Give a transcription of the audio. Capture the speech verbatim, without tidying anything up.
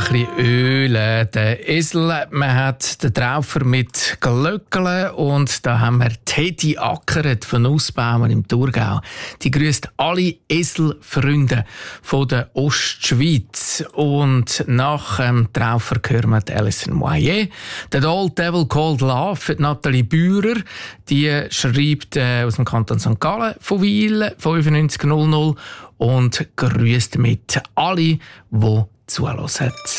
bisschen ölen. Der Esel, man hat den Traufer mit Glöckchen und da haben wir Teddy Ackeret von Nussbaumer im Thurgau. Die grüßt alle Eselfreunde von der Ostschweiz. Und nach dem ähm, Traufer hören wir Alison Moyet. «The Old Devil Called Love» für Nathalie Bührer. Die schreibt äh, aus dem Kanton Sankt Gallen von Weil, fünfundneunzig null null und grüßt mit alle, die zuhören.